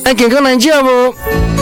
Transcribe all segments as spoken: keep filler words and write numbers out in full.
爱健康难食无？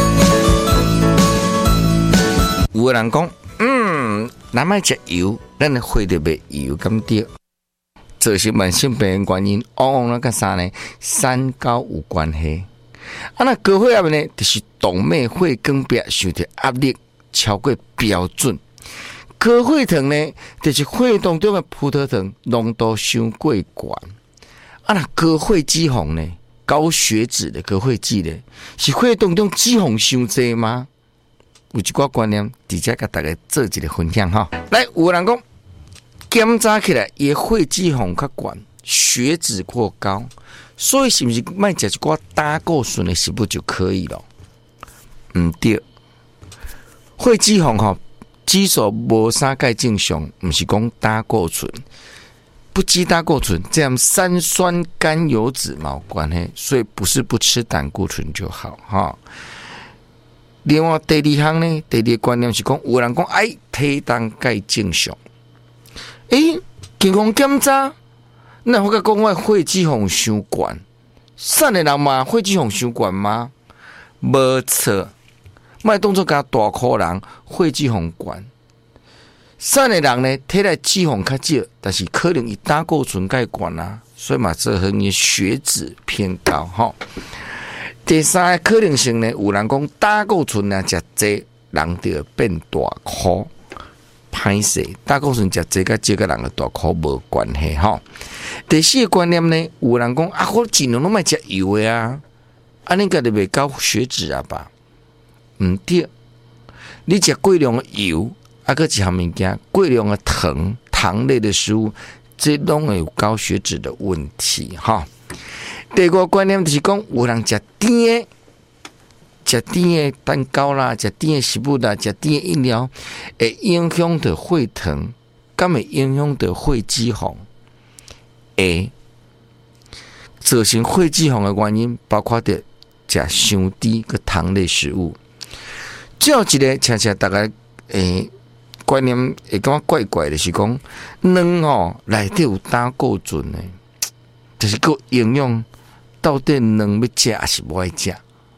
有个人讲，嗯，咱莫食油，咱的血就袂油咁对。造成慢性病的原因，往往那个啥呢？三高有关系。啊，那高血压呢，就是动脉血管壁受到压力超过标准。高血糖呢，就是血当中的葡萄糖浓度伤过高。啊，那高血脂肪呢？高血脂的高血脂呢，是血当中脂肪伤济吗？有一寡观念，直接甲大家做一个分享哈。来，有人讲，检查起来，伊血脂肪较高，血脂过高，所以是不是卖食一寡胆固醇的食物就可以了？唔对，血脂肪吼，指数无啥介正常，唔是讲胆固醇。不积胆固醇，这样三酸甘油脂嘛有关系，所以不是不吃胆固醇就好哈。另外第二项呢，第二个观念是讲，有人讲哎，体重介正常，诶，健康检查，那我甲讲我血脂肪伤高，瘦的人嘛血脂肪伤高吗？无错，莫当作甲大颗人血脂肪高。瘦的人呢，体内脂肪较少，但是可能伊胆固醇介高啊，所以嘛，造成伊血脂偏高哈。第三个可能性呢，有人讲胆固醇啊，食济人就会变大颗，歹势。胆固醇食济甲这个人的大颗无关系哈。第四个观念呢，有人讲啊，我尽量拢莫食油的啊，安尼个就袂高血脂啊吧？唔对，你食过量的油。啊，个一项物件，过量的糖、糖类的食物，这拢会有高血脂的问题哈。第二个观念就是讲，有人食甜的、食甜的蛋糕啦，食甜的食物啦，食甜的饮料，会影响到血糖，敢会影响到血脂肪，会造成血脂肪的原因，包括着食伤甜个糖类食物。最后一个，请请大家诶。观念会感觉怪怪的，是讲卵哦内底有胆固醇的，就是个营养到底卵要食还是无爱食？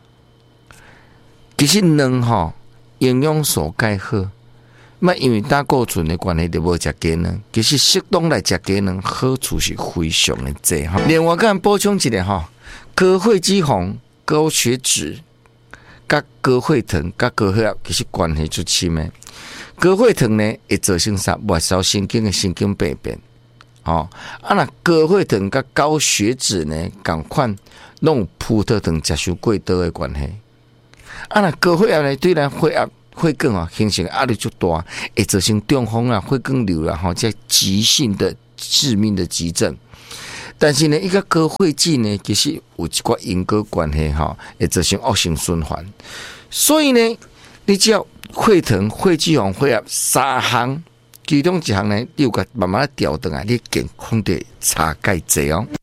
其实卵吼营养素介好，嘛因为胆固醇的关系就无食鸡卵。其实适当来食鸡卵，好处是非常的多哈。另外，甲补充一下哈，高血脂肪、高血脂、甲高血糖、甲高血压其实关系就深的。高血糖呢，会造成啥？末梢神经的神经病变。哦，啊那高血糖甲高血脂呢，同款，拢有葡萄糖接受过多的关系。啊那高血压呢，对咱血压血管啊形成压力就大，会造成中风啊、血管瘤啦，吼，这急性的致命的急症。但是呢，一个高血脂呢，其实有一寡因果关系哈，会造成恶性循环。所以呢，你只要血糖、血脂肪、血压三项，其中一项呢，你有个慢慢调转来，你健康的差介济哦。